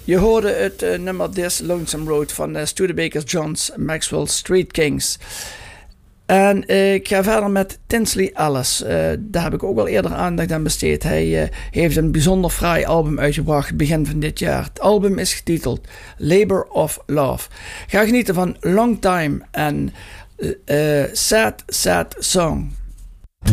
Je hoorde het nummer This Lonesome Road van Studebaker John's Maxwell Street Kings. En ik ga verder met Tinsley Ellis. Daar heb ik ook al eerder aandacht aan besteed. Hij heeft een bijzonder fraai album uitgebracht begin van dit jaar. Het album is getiteld Labor of Love. Ga genieten van Long Time en Sad Sad Song.